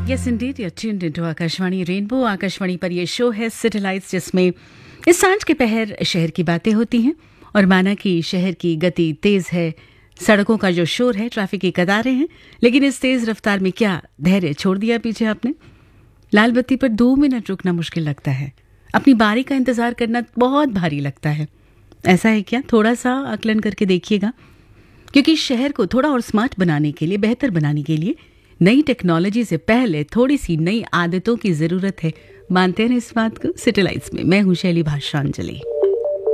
Yes Indeed, you tuned into Akashvani rainbow. Akashvani पर ये show है सैटेलाइट्स, जिसमें इस सांझ के पहर शहर की बातें होती हैं। और माना कि शहर की गति तेज है, सड़कों का जो शोर है, ट्रैफिक की कतारें हैं, लेकिन इस तेज रफ्तार में क्या धैर्य छोड़ दिया पीछे आपने? लाल बत्ती पर 2 मिनट रुकना मुश्किल लगता है, अपनी बारी का इंतजार करना बहुत भारी लगता है। ऐसा है क्या? थोड़ा सा आकलन करके देखिएगा, क्योंकि शहर को थोड़ा और स्मार्ट बनाने के लिए, बेहतर बनाने के लिए नई टेक्नोलॉजी से पहले थोड़ी सी नई आदतों की जरूरत है। मानते हैं इस बात को? सैटेलाइट्स में मैं हूं शैली भाषांजलि।